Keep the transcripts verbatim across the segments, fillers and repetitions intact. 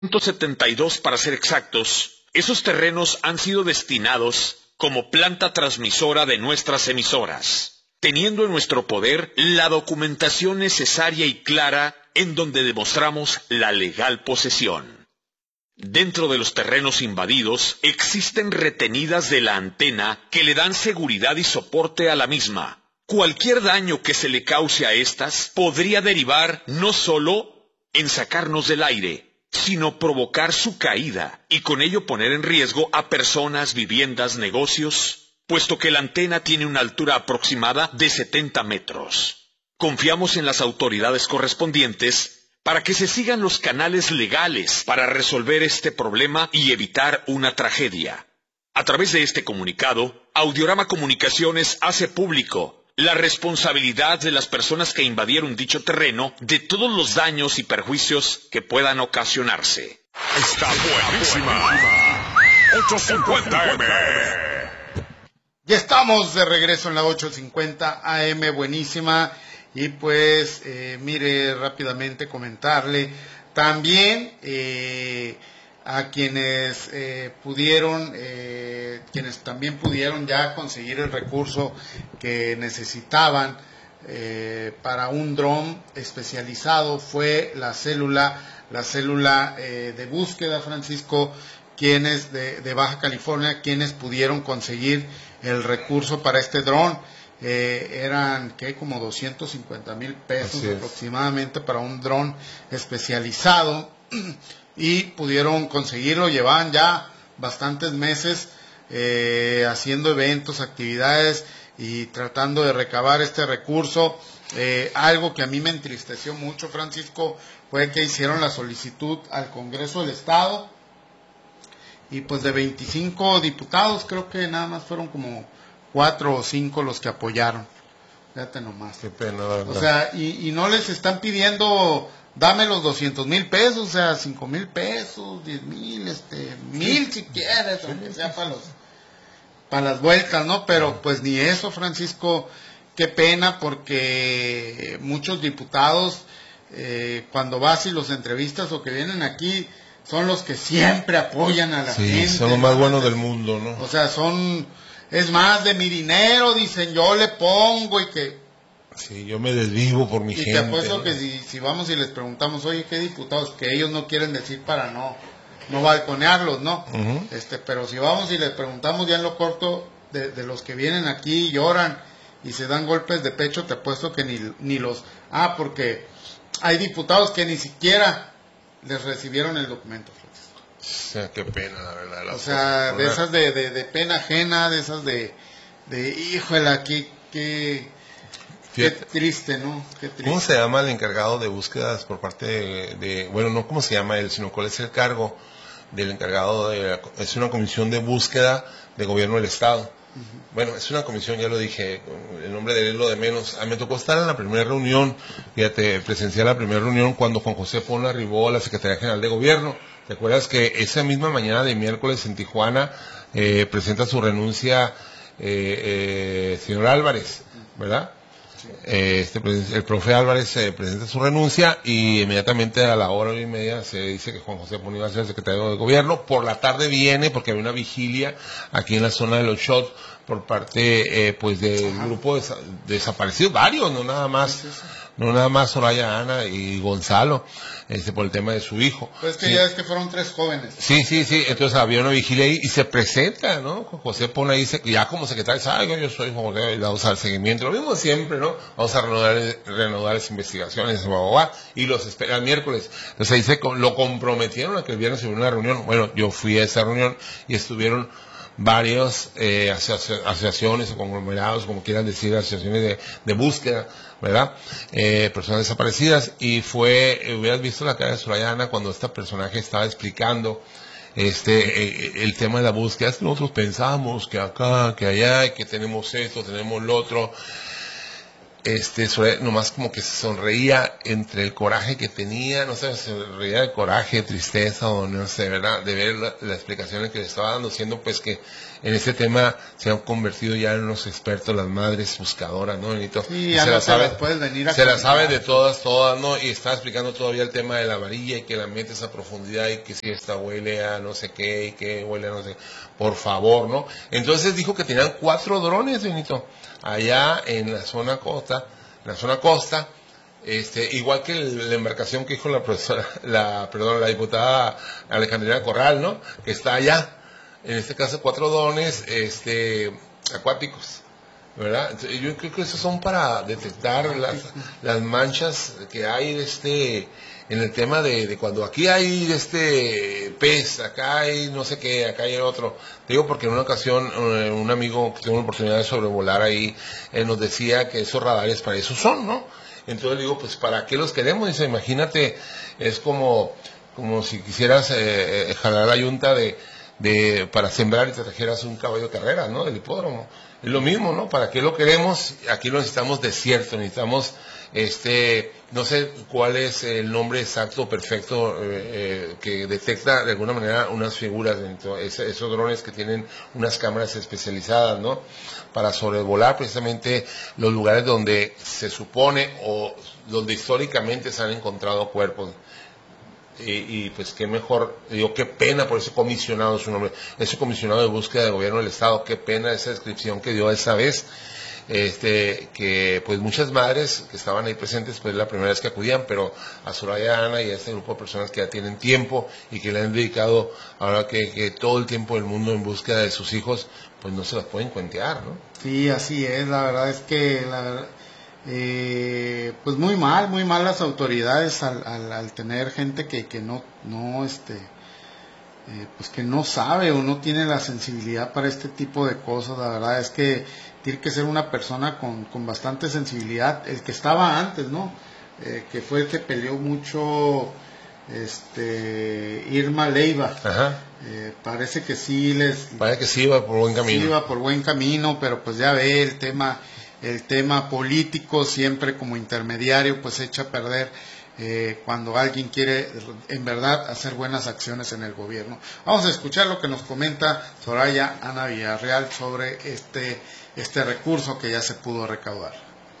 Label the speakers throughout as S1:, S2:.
S1: ciento setenta y dos para ser exactos, esos terrenos han sido destinados como planta transmisora de nuestras emisoras, teniendo en nuestro poder la documentación necesaria y clara en donde demostramos la legal posesión. Dentro de los terrenos invadidos existen retenidas de la antena que le dan seguridad y soporte a la misma. Cualquier daño que se le cause a estas podría derivar no solo en sacarnos del aire, sino provocar su caída y con ello poner en riesgo a personas, viviendas, negocios, puesto que la antena tiene una altura aproximada de setenta metros. Confiamos en las autoridades correspondientes para que se sigan los canales legales para resolver este problema y evitar una tragedia. A través de este comunicado, Audiorama Comunicaciones hace público la responsabilidad de las personas que invadieron dicho terreno de todos los daños y perjuicios que puedan ocasionarse.
S2: Está buenísima. ochocientos cincuenta eme.
S3: Ya estamos de regreso en la ochocientos cincuenta A M, buenísima. Y pues, eh, mire, rápidamente comentarle también eh, a quienes eh, pudieron, eh, quienes también pudieron ya conseguir el recurso que necesitaban eh, para un dron especializado, fue la célula, la célula eh, de búsqueda, Francisco, quienes de, de Baja California, quienes pudieron conseguir el recurso para este dron. Eh, eran que como doscientos cincuenta mil pesos aproximadamente para un dron especializado y pudieron conseguirlo. Llevaban ya bastantes meses eh, haciendo eventos, actividades y tratando de recabar este recurso. Eh, algo que a mí me entristeció mucho, Francisco, fue que hicieron la solicitud al Congreso del Estado y pues de veinticinco diputados creo que nada más fueron como cuatro o cinco los que apoyaron. Fíjate nomás.
S4: Qué pena, ¿verdad?
S3: O sea, y, y no les están pidiendo, dame los doscientos mil pesos, o sea, cinco mil pesos, diez mil, este, mil si quieres, aunque sea para los, para las vueltas, ¿no? Pero pues ni eso, Francisco, qué pena, porque muchos diputados, eh, cuando vas y los entrevistas o que vienen aquí, son los que siempre apoyan a la
S4: sí,
S3: gente.
S4: Sí, son los más buenos del mundo, ¿no?
S3: O sea, son... Es más, de mi dinero, dicen, yo le pongo y que...
S4: Sí, yo me desvivo por mi
S3: y
S4: gente.
S3: Y te apuesto,
S4: ¿no?
S3: que si, si vamos y les preguntamos, oye, ¿qué diputados? Que ellos no quieren decir para no no balconearlos, ¿no? Uh-huh. este Pero si vamos y les preguntamos ya en lo corto, de, de los que vienen aquí y lloran y se dan golpes de pecho, te apuesto que ni, ni los... Ah, porque hay diputados que ni siquiera les recibieron el documento.
S4: O sea, qué pena, la verdad. La
S3: o sea, de esas de, de, de pena ajena, de esas de, de híjole, qué, qué, qué triste, ¿no? Qué triste.
S4: ¿Cómo se llama el encargado de búsquedas por parte de, de, bueno, no cómo se llama él, sino cuál es el cargo del encargado de, es una comisión de búsqueda de gobierno del Estado? Uh-huh. Bueno, es una comisión, ya lo dije, el nombre de él es lo de menos. A mí me tocó estar en la primera reunión, fíjate, presenciar la primera reunión cuando Juan José Pon arribó a la Secretaría General de Gobierno. ¿Te acuerdas que esa misma mañana de miércoles en Tijuana eh, presenta su renuncia eh, eh, señor Álvarez, ¿verdad? Sí. Eh, este, el profe Álvarez eh, presenta su renuncia y inmediatamente a la hora y media se dice que Juan José Pon iba a ser secretario de Gobierno. Por la tarde viene porque había una vigilia aquí en la zona de los shots por parte eh, pues del Ajá. grupo de, de desaparecidos, varios, no nada más. Sí, sí, sí. No nada más Soraya, Ana y Gonzalo, este por el tema de su hijo.
S3: Pues que
S4: sí.
S3: ya es que fueron tres jóvenes.
S4: Sí, sí, sí, entonces había una vigilia ahí y se presenta, ¿no? José Pon ahí, ya como secretario, sabe, yo soy José, y vamos al seguimiento, lo mismo siempre, ¿no? Vamos a reanudar, reanudar las investigaciones, y los espera el miércoles. Entonces ahí se lo comprometieron a que el viernes hubiera una reunión. Bueno, yo fui a esa reunión y estuvieron varias eh, asoci asociaciones o conglomerados, como quieran decir, asociaciones de, de búsqueda, ¿verdad? Eh, personas desaparecidas, y fue, eh, hubieras visto la cara de Sorayana cuando este personaje estaba explicando este eh, el tema de la búsqueda. Nosotros pensamos que acá, que allá, y que tenemos esto, tenemos lo otro. este, sobre- nomás como que se sonreía entre el coraje que tenía, no sé, se reía de coraje, tristeza o no sé, ¿verdad? De ver la- las explicaciones que le estaba dando, siendo pues que en este tema se han convertido ya en unos expertos las madres buscadoras, ¿no, Benito?
S3: Sí,
S4: Y
S3: ya
S4: se
S3: no
S4: la
S3: te
S4: saben,
S3: las puedes venir a
S4: se la
S3: contar.
S4: saben de todas, todas, ¿no? Y está explicando todavía el tema de la varilla y que la metes a profundidad y que si esta huele a no sé qué y que huele a no sé, por favor, ¿no? Entonces dijo que tenían cuatro drones, Benito, allá en la zona costa, en la zona costa, este, igual que el- la embarcación que dijo la profesora, la, perdón, la diputada Alejandrina Corral, ¿no? Que está allá, en este caso cuatro drones, este, acuáticos, ¿verdad? Entonces, yo creo que esos son para detectar las, las manchas que hay de este, en el tema de, de cuando aquí hay de este pez, acá hay no sé qué, acá hay otro. Te digo porque en una ocasión eh, un amigo que tuvo la oportunidad de sobrevolar ahí eh, nos decía que esos radares para eso son, ¿no? Entonces le digo, pues ¿para qué los queremos? Dice, imagínate, es como, como si quisieras eh, eh, jalar la yunta de, de, para sembrar y te trajeras un caballo de carrera, ¿no? Del hipódromo. Es lo mismo, ¿no? ¿Para qué lo queremos? Aquí lo necesitamos desierto, necesitamos, este, no sé cuál es el nombre exacto, perfecto, eh, eh, que detecta de alguna manera unas figuras, dentro, ese- esos drones que tienen unas cámaras especializadas, ¿no? Para sobrevolar precisamente los lugares donde se supone o donde históricamente se han encontrado cuerpos. Y, y, pues qué mejor, digo, qué pena por ese comisionado, su nombre, ese comisionado de búsqueda de gobierno del Estado, qué pena esa descripción que dio esa vez, este, que pues muchas madres que estaban ahí presentes, pues la primera vez que acudían, pero a Soraya Ana y a este grupo de personas que ya tienen tiempo y que le han dedicado ahora que, que todo el tiempo del mundo en búsqueda de sus hijos, pues no se las pueden cuentear, ¿no?
S3: Sí, así es, la verdad es que la verdad, eh, pues muy mal, muy mal las autoridades al, al, al tener gente que, que no, no, este, eh, pues que no sabe o no tiene la sensibilidad para este tipo de cosas. La verdad es que tiene que ser una persona con, con bastante sensibilidad, el que estaba antes, ¿no? Eh, que fue el que peleó mucho, este, Irma Leiva.
S4: Ajá.
S3: Eh, parece que sí les
S4: Parece que sí iba por buen camino.
S3: sí iba por buen camino, pero pues ya ve el tema, el tema político siempre como intermediario pues echa a perder eh, cuando alguien quiere en verdad hacer buenas acciones en el gobierno. Vamos a escuchar lo que nos comenta Soraya Ana Villarreal sobre este este recurso que ya se pudo recaudar.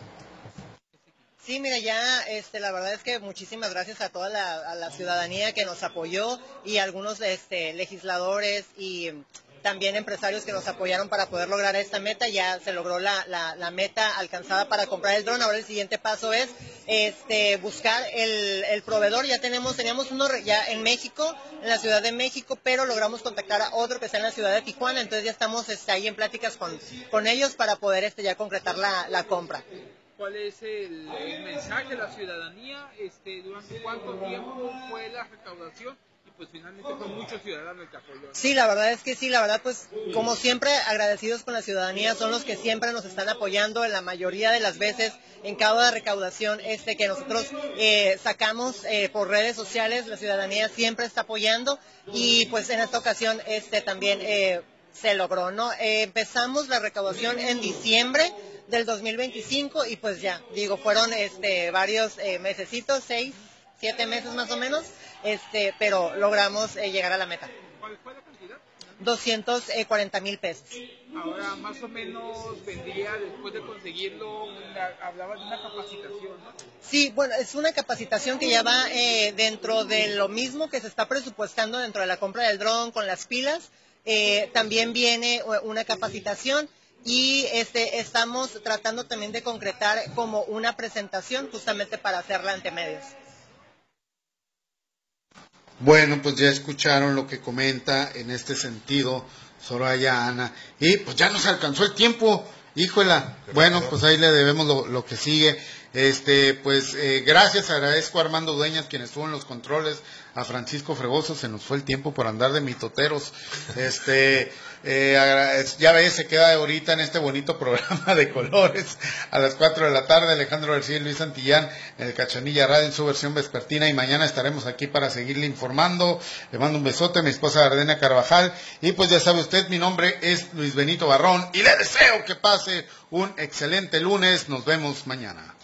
S5: Sí, mira, ya este, la verdad es que muchísimas gracias a toda la, a la ciudadanía que nos apoyó y a algunos este, legisladores y también empresarios que nos apoyaron para poder lograr esta meta. Ya se logró la, la, la meta alcanzada para comprar el dron. Ahora el siguiente paso es este, buscar el, el proveedor. Ya tenemos, teníamos uno ya en México, en la Ciudad de México, pero logramos contactar a otro que está en la ciudad de Tijuana. Entonces ya estamos este, ahí en pláticas con, con ellos para poder este, ya concretar la, la compra.
S6: ¿Cuál es el, el mensaje a la ciudadanía? Este, ¿Durante cuánto tiempo fue la recaudación? Y pues finalmente fue mucho ciudadano el que apoyó.
S5: Sí, la verdad es que sí, la verdad pues como siempre agradecidos con la ciudadanía, son los que siempre nos están apoyando en la mayoría de las veces en cada recaudación este que nosotros eh, sacamos eh, por redes sociales, la ciudadanía siempre está apoyando y pues en esta ocasión este también eh, se logró, ¿no? Eh, empezamos la recaudación en diciembre del dos mil veinticinco y pues ya, digo, fueron este varios eh, mesecitos, seis, siete meses más o menos, este, pero logramos eh, llegar a la meta.
S6: ¿Cuál fue la cantidad?
S5: doscientos cuarenta mil pesos.
S6: Ahora más o menos vendría después de conseguirlo, una, hablaba de una capacitación, ¿no?
S5: Sí, bueno, es una capacitación que ya va eh, dentro de lo mismo que se está presupuestando dentro de la compra del dron con las pilas, eh, también viene una capacitación. Y este, estamos tratando también de concretar como una presentación justamente para hacerla ante medios.
S3: Bueno, pues ya escucharon lo que comenta en este sentido Soraya Ana. Y pues ya nos alcanzó el tiempo, híjola. Bueno, pues ahí le debemos lo, lo que sigue. Este, pues eh, gracias, agradezco a Armando Dueñas, quien estuvo en los controles, a Francisco Fregoso, se nos fue el tiempo por andar de mitoteros. Este, eh, ya ves, se queda ahorita en este bonito programa de colores a las cuatro de la tarde, Alejandro García y Luis Santillán en el Cachanilla Radio en su versión vespertina, y mañana estaremos aquí para seguirle informando. Le mando un besote a mi esposa Gardenia Carvajal, y pues ya sabe usted, mi nombre es Luis Benito Barrón, y le deseo que pase un excelente lunes. Nos vemos mañana.